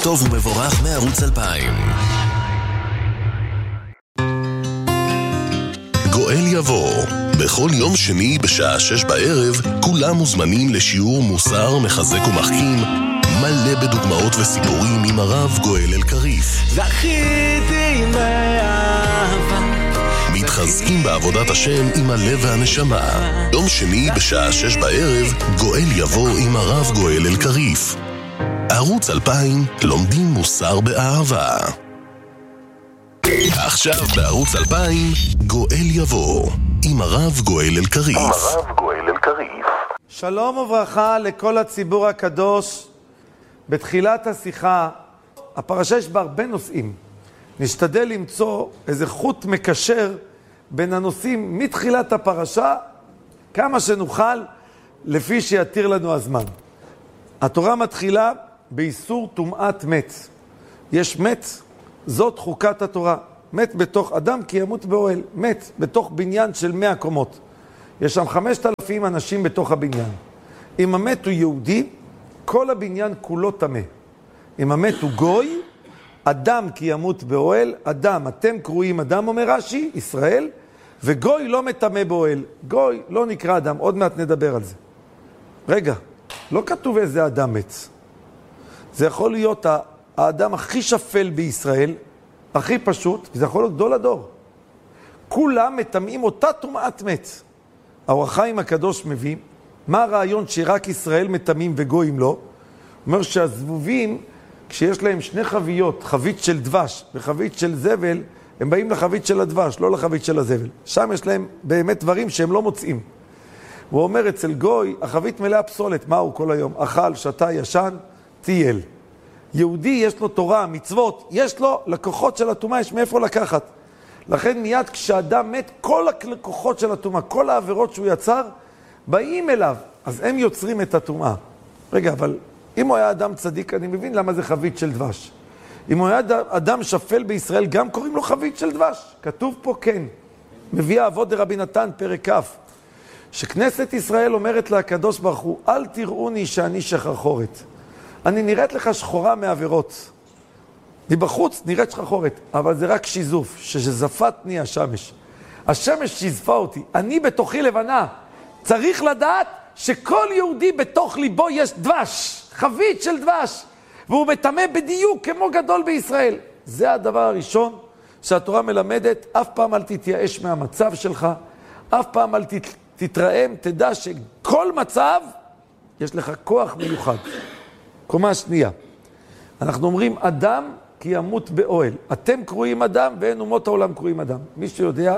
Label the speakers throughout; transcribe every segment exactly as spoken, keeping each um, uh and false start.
Speaker 1: טוב ומבורך מערוץ אלפיים. גואל יבוא. בכל יום שני בשעה שש בערב כולם מוזמנים לשיעור מוסר מחזק ומחכים מלא בדוגמאות וסיפורים עם הרב גואל אלקריף.
Speaker 2: זכיתי מאהבה,
Speaker 1: מתחזקים בעבודת השם עם הלב והנשמה. יום שני בשעה שש בערב גואל יבוא עם הרב גואל אלקריף. ערוץ אלפיים, לומדים מוסר באהבה. עכשיו בערוץ אלפיים, גואל יבוא עם הרב גואל אלקריף. עם הרב גואל אלקריף.
Speaker 3: שלום וברכה לכל הציבור הקדוש. בתחילת השיחה, הפרשה יש בה הרבה נושאים. נשתדל למצוא איזה חוט מקשר בין הנושאים מתחילת הפרשה, כמה שנוכל, לפי שיתיר לנו הזמן. התורה מתחילה באיסור טומאת מת. יש מת, זאת חוקת התורה. מת בתוך אדם כי ימות באוהל. מת בתוך בניין של מאה קומות. יש שם חמשת אלפים אנשים בתוך הבניין. אם המת הוא יהודי, כל הבניין כולו טמא. אם המת הוא גוי, אדם כי ימות באוהל, אדם, אתם קרואים אדם, אומר רש"י, ישראל, וגוי לא מטמא באוהל. גוי לא נקרא אדם, עוד מעט נדבר על זה. רגע, לא כתוב איזה אדם מת. זה יכול להיות האדם הכי שפל בישראל, הכי פשוט, וזה יכול להיות גדול הדור. כולם מטמאים אותה טומאת מת. האור החיים הקדוש מביא, מה הרעיון שרק ישראל מטמאים וגויים לא? הוא אומר שהזבובים, כשיש להם שני חביות, חבית של דבש וחבית של זבל, הם באים לחבית של הדבש, לא לחבית של הזבל. שם יש להם באמת דברים שהם לא מוצאים. הוא אומר, אצל גוי, החבית מלאה פסולת, מה הוא כל היום? אכל, שתה, ישן, טייל. יהודי יש לו תורה, מצוות, יש לו לקוחות של הטומאה, יש מאיפה לקחת. לכן מיד כשאדם מת, כל הלקוחות של הטומאה, כל העבירות שהוא יצר, באים אליו, אז הם יוצרים את הטומאה. רגע, אבל אם הוא היה אדם צדיק, אני מבין למה זה חבית של דבש. אם הוא היה אדם שפל בישראל, גם קוראים לו חבית של דבש. כתוב פה כן. מביא אבות דרבי נתן, פרק כ', שכנסת ישראל אומרת לקדוש ברוך הוא, אל תראוני שאני שחרחורת. אני נראית לך שחורה מעבירות. מבחוץ נראית שחרחורת, אבל זה רק שיזוף, שזפתני השמש. השמש שיזפה אותי, אני בתוכי לבנה. צריך לדעת שכל יהודי בתוך ליבו יש דבש, חבית של דבש, והוא מטמא בדיוק כמו גדול בישראל. זה הדבר הראשון שהתורה מלמדת, אף פעם אל תתייאש מהמצב שלך, אף פעם אל תת... תתרעם, תדע שכל מצב יש לך כוח מיוחד. קומה שנייה, אנחנו אומרים אדם כי ימות באוהל. אתם קרואים אדם ואין אומות העולם קרואים אדם. מי שיודע,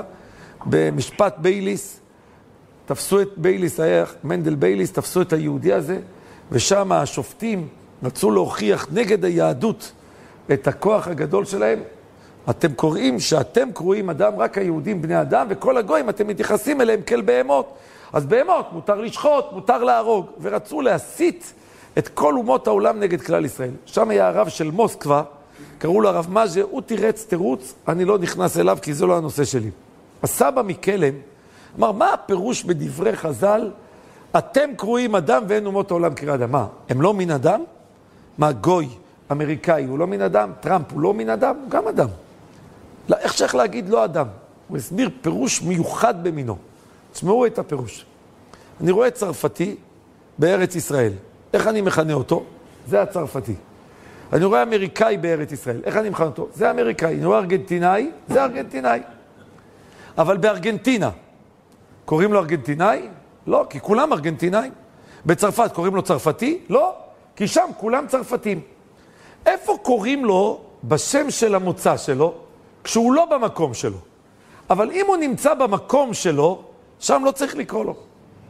Speaker 3: במשפט בייליס, תפסו את בייליס, היה מנדל בייליס, תפסו את היהודי הזה, ושם השופטים רצו להוכיח נגד היהדות את הכוח הגדול שלהם. אתם קוראים שאתם קרואים אדם, רק היהודים בני אדם, וכל הגויים אתם מתייחסים אליהם כאל בהמות. אז בהמות מותר לשחוט, מותר להרוג, ורצו להסית את כל אומות העולם נגד כלל ישראל. שם היה הרב של מוסקבה, קראו לו הרב מז'ה, הוא תירץ תירוץ, אני לא נכנס אליו כי זה לא הנושא שלי. הסבא מקלם אמר, מה הפירוש בדברי חז"ל? אתם קרואים אדם ואין אומות העולם קרא אדם. מה, הם לא מן אדם? מה, גוי אמריקאי הוא לא מן אדם? טראמפ הוא לא מן אדם? הוא גם אדם. לא, איך שייך להגיד לא אדם? הוא הסביר פירוש מיוחד במינו. תשמעו את הפירוש. אני רואה צרפתי בארץ ישראל. איך אני מכנה אותו? זה הצרפתי. אני רואה אמריקאי בארץ ישראל. איך אני מכנה אותו? זה אמריקאי. אני רואה ארגנטינאי, זה ארגנטינאי. אבל בארגנטינה, קוראים לו ארגנטינאי? לא, כי כולם ארגנטינאים. בצרפת קוראים לו צרפתי? לא, כי שם כולם צרפתים. איפה קוראים לו בשם של המוצא שלו? כשהוא לא במקום שלו. אבל אם הוא נמצא במקום שלו, שם לא צריך לקרוא לו.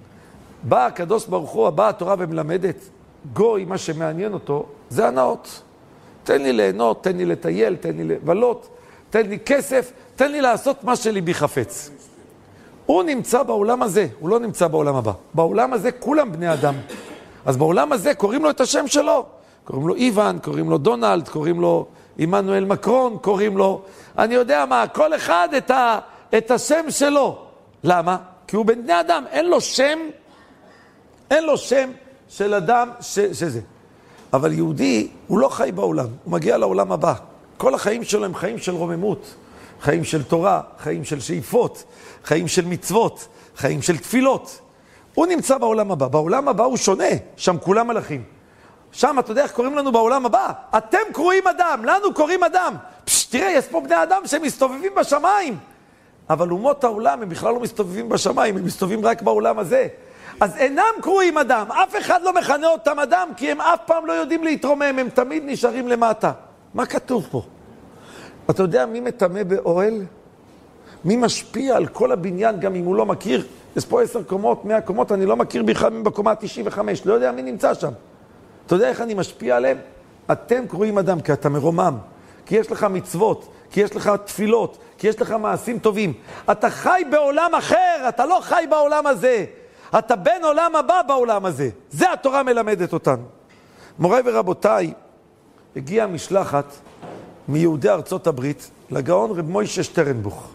Speaker 3: בא הקדוש ברוך הוא, באה התורה ומלמדת, גוי, מה שמעניין אותו, זה הנאות. תן לי ליהנות, תן לי לטייל, תן לי לבלות, תן לי כסף, תן לי לעשות מה שליבי חפץ. הוא נמצא בעולם הזה, הוא לא נמצא בעולם הבא. בעולם הזה כולם בני אדם. אז בעולם הזה קוראים לו את השם שלו. קוראים לו איוון, קוראים לו דונלד, קוראים לו עמנואל מקרון, קוראים לו, אני יודע מה, כל אחד את, ה, את השם שלו. למה? כי הוא בן בני אדם, אין לו שם, אין לו שם של אדם ש, שזה. אבל יהודי, הוא לא חי בעולם, הוא מגיע לעולם הבא. כל החיים שלו הם חיים של רוממות, חיים של תורה, חיים של שאיפות, חיים של מצוות, חיים של תפילות. הוא נמצא בעולם הבא. בעולם הבא הוא שונה, שם כולם מלאכים. שם, אתה יודע איך קוראים לנו בעולם הבא? אתם קוראים אדם, לנו קוראים אדם. פש, תראה, יש פה בני אדם שמסתובבים בשמיים. אבל אומות העולם הם בכלל לא מסתובבים בשמיים, הם מסתובבים רק בעולם הזה. אז אינם קרואים אדם, אף אחד לא מכנה אותם אדם, כי הם אף פעם לא יודעים להתרומם, הם תמיד נשארים למטה. מה כתוב פה? אתה יודע מי מטמא באוהל? מי משפיע על כל הבניין, גם אם הוא לא מכיר? יש פה עשר קומות, מאה קומות, אני לא מכיר בכלל מי בקומה תשעים וחמש, לא יודע מי נמצא שם. אתה יודע איך אני משפיע עליהם? אתם קרואים אדם, כי אתה מרומם, כי יש לך מצוות, כי יש לך תפילות, כי יש לך מעשים טובים. אתה חי בעולם אחר, אתה לא חי בעולם הזה. אתה בן עולם הבא בעולם הזה. זה התורה מלמדת אותנו. מוריי ורבותיי, הגיעה משלחת מיהודי ארצות הברית לגאון רב מוישה שטרנבוך.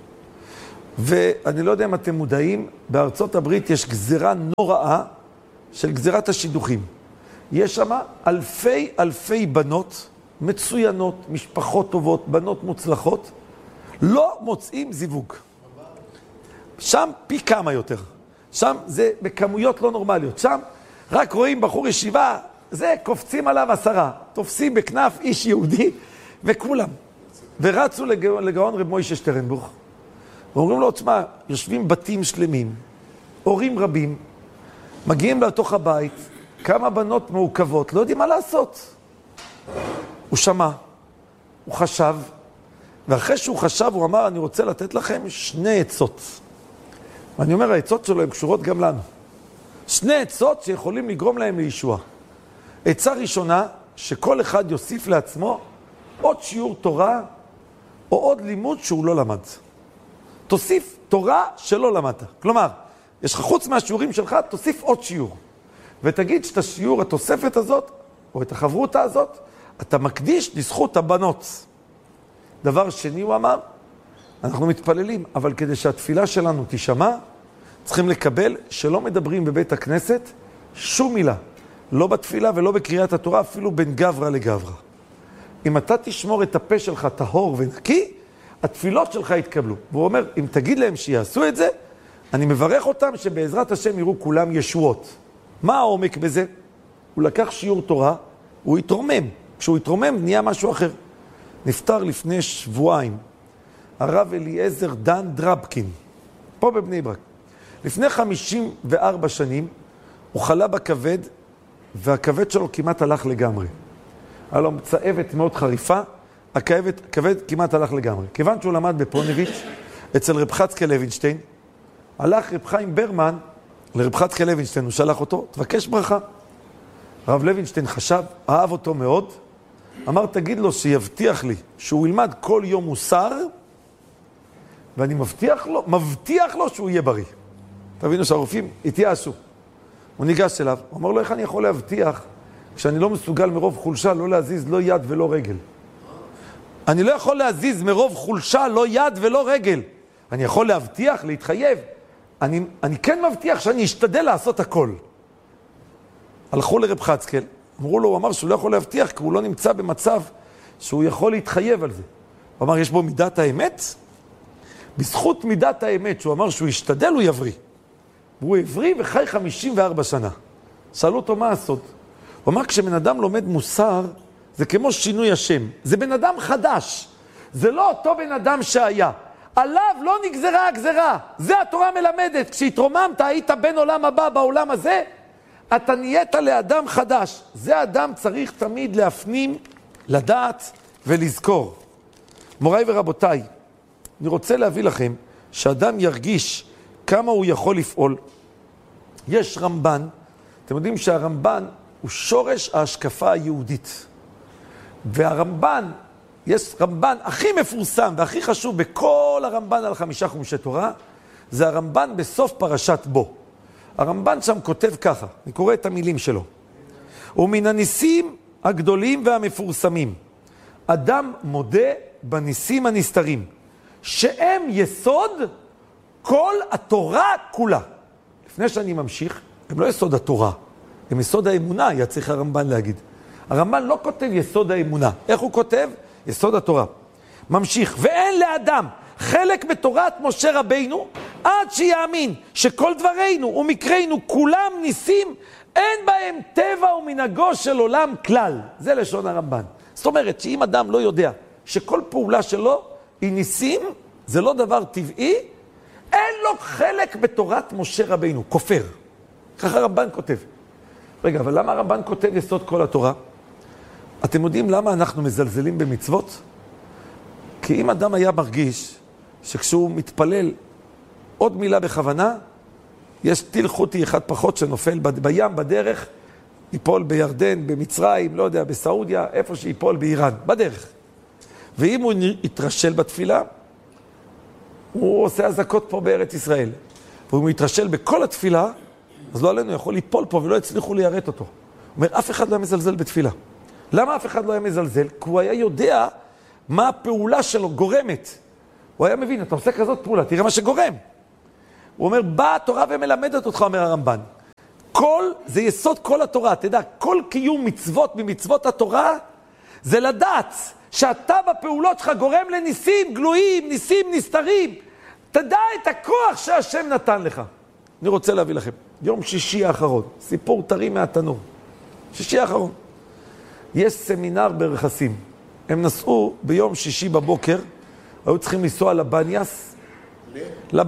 Speaker 3: ואני לא יודע אם אתם מודעים, בארצות הברית יש גזירה נוראה של גזירת השידוכים. יש שם אלפי אלפי בנות מצוינות, משפחות טובות, בנות מוצלחות, לא מוצאים זיווג. שם פי כמה יותר. שם זה בכמויות לא נורמליות. שם רק רואים בחור ישיבה, זה קופצים עליו עשרה. תופסים בכנף איש יהודי וכולם. ורצו לגאון, לגאון רב מוישה שטרנבוך. ואומרים לו, תשמע, יושבים בתים שלמים, הורים רבים, מגיעים לתוך הבית, כמה בנות מעוכבות, לא יודעים מה לעשות. הוא שמע, הוא חשב, ואחרי שהוא חשב, הוא אמר, אני רוצה לתת לכם שני עצות. ואני אומר, העצות שלו הן קשורות גם לנו. שני עצות שיכולים לגרום להם לישוע. עצה ראשונה, שכל אחד יוסיף לעצמו עוד שיעור תורה, או עוד לימוד שהוא לא למד. תוסיף תורה שלא למדת. כלומר, יש לך חוץ מהשיעורים שלך, תוסיף עוד שיעור. ותגיד שאת השיעור, התוספת הזאת, או את החברותה הזאת, אתה מקדיש לזכות הבנות. דבר שני, הוא אמר, אנחנו מתפללים, אבל כדי שהתפילה שלנו תשמע, צריכים לקבל שלא מדברים בבית הכנסת שום מילה. לא בתפילה ולא בקריאת התורה, אפילו בין גברה לגברה. אם אתה תשמור את הפה שלך טהור ונקי, התפילות שלך יתקבלו. והוא אומר, אם תגיד להם שיעשו את זה, אני מברך אותם שבעזרת השם יראו כולם ישועות. מה העומק בזה? הוא לקח שיעור תורה, הוא התרומם. כשהוא התרומם נהיה משהו אחר. נפטר לפני שבועיים, הרב אליעזר דן דרבקין, פה בבני ברק. לפני חמישים וארבע שנים הוא חלה בכבד, והכבד שלו כמעט הלך לגמרי. היה לו צהבת מאוד חריפה, הכבד, הכבד כמעט הלך לגמרי. כיוון שהוא למד בפונביץ' אצל רב חצקה לוינשטיין, הלך רב חיים ברמן לרב חצקה לוינשטיין, הוא שלח אותו, תבקש ברכה. הרב לוינשטיין חשב, אהב אותו מאוד, אמר, תגיד לו שיבטיח לי שהוא ילמד כל יום מוסר, ואני מבטיח לו, מבטיח לו שהוא יהיה בריא. תבינו שהרופאים התייאשו. הוא ניגש אליו, הוא אמר לו, איך אני יכול להבטיח כשאני לא מסוגל מרוב חולשה לא להזיז לא יד ולא רגל? אני לא יכול להזיז מרוב חולשה לא יד ולא רגל. אני יכול להבטיח, להתחייב. אני, אני כן מבטיח שאני אשתדל לעשות הכל. הלכו לרב חצקל, אמרו לו, הוא אמר שהוא לא יכול להבטיח, כי הוא לא נמצא במצב שהוא יכול להתחייב על זה. הוא אמר, יש בו מידת האמת? בזכות מידת האמת, שהוא אמר שהוא ישתדל, הוא יבריא. והוא הבריא וחי חמישים וארבע שנה. שאלו אותו מה הסוד. הוא אמר, כשבן אדם לומד מוסר, זה כמו שינוי השם. זה בן אדם חדש. זה לא אותו בן אדם שהיה. עליו לא נגזרה הגזרה. זה התורה מלמדת. כשהתרוממת, היית בן עולם הבא בעולם הזה, אתה נהיית לאדם חדש. זה אדם צריך תמיד להפנים, לדעת ולזכור. מוריי ורבותיי, אני רוצה להביא לכם שאדם ירגיש כמה הוא יכול לפעול. יש רמב"ן, אתם יודעים שהרמב"ן הוא שורש ההשקפה היהודית. והרמב"ן, יש רמב"ן הכי מפורסם והכי חשוב בכל הרמב"ן על חמישה חומשי תורה, זה הרמב"ן בסוף פרשת בו. הרמב"ן שם כותב ככה, אני קורא את המילים שלו. ומן הניסים הגדולים והמפורסמים, אדם מודה בניסים הנסתרים, שהם יסוד כל התורה כולה. לפני שאני ממשיך, הם לא יסוד התורה, הם יסוד האמונה, היה צריך הרמב"ן להגיד. הרמב"ן לא כותב יסוד האמונה. איך הוא כותב? יסוד התורה. ממשיך, ואין לאדם חלק בתורת משה רבינו, עד שיאמין שכל דברינו ומקרינו כולם ניסים, אין בהם טבע ומנהגו של עולם כלל. זה לשון הרמב"ן. זאת אומרת שאם אדם לא יודע שכל פעולה שלו היא ניסים, זה לא דבר טבעי, אין לו חלק בתורת משה רבינו, כופר. ככה הרמב"ן כותב. רגע, אבל למה הרמב"ן כותב יסוד כל התורה? אתם יודעים למה אנחנו מזלזלים במצוות? כי אם אדם היה מרגיש שכשהוא מתפלל עוד מילה בכוונה, יש טיל חוטי אחד פחות שנופל בים, בדרך, ייפול בירדן, במצרים, לא יודע, בסעודיה, איפה שיפול באיראן, בדרך. ואם הוא יתרשל בתפילה, הוא עושה הזקות פה בארץ ישראל. ואם הוא יתרשל בכל התפילה, אז לא עלינו, יכול ליפול פה ולא יצליחו ליירט אותו. הוא אומר, אף אחד לא היה מזלזל בתפילה. למה אף אחד לא היה מזלזל? כי הוא היה יודע מה הפעולה שלו גורמת. הוא היה מבין, אתה עושה כזאת פעולה, תראה מה שגורם. הוא אומר, באה התורה ומלמדת אותך, אומר הרמב"ן. כל, זה יסוד כל התורה. תדע, כל קיום מצוות ממצוות התורה, זה לדעת שאתה בפעולות שלך גורם לניסים גלויים, ניסים נסתרים. תדע את הכוח שהשם נתן לך. אני רוצה להביא לכם. יום שישי האחרון, סיפור טרי מהתנור. שישי האחרון. יש סמינר ברכסים. הם נסעו ביום שישי בבוקר, היו צריכים לנסוע לבניאס.